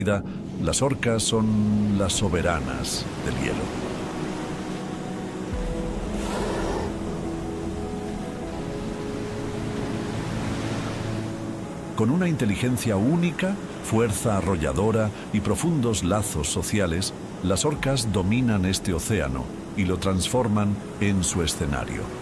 Las orcas son las soberanas del hielo. Con una inteligencia única, fuerza arrolladora y profundos lazos sociales, las orcas dominan este océano y lo transforman en su escenario.